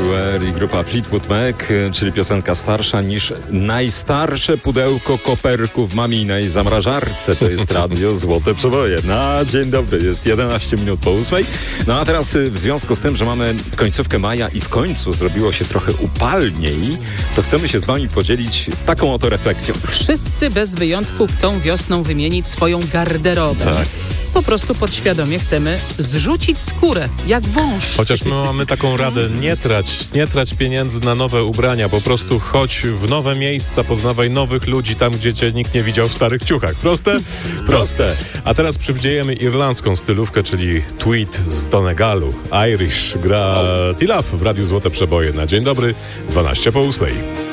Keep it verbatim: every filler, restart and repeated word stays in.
Everywhere i grupa Fleetwood Mac, czyli piosenka starsza niż najstarsze pudełko koperków w maminej zamrażarce. To jest radio Złote Przeboje. Na dzień dobry, jest jedenaście minut po ósmej. No a teraz w związku z tym, że mamy końcówkę maja i w końcu zrobiło się trochę upalniej, to chcemy się z wami podzielić taką oto refleksją. Wszyscy bez wyjątku chcą wiosną wymienić swoją garderobę. Tak. Po prostu podświadomie chcemy zrzucić skórę, jak wąż. Chociaż my mamy taką radę, nie trać, nie trać pieniędzy na nowe ubrania, po prostu chodź w nowe miejsca, poznawaj nowych ludzi tam, gdzie cię nikt nie widział w starych ciuchach. Proste? Proste. A teraz przywdziejemy irlandzką stylówkę, czyli tweed z Donegalu. Irish gra T-Love w Radiu Złote Przeboje. Na dzień dobry, dwanaście po ósmej.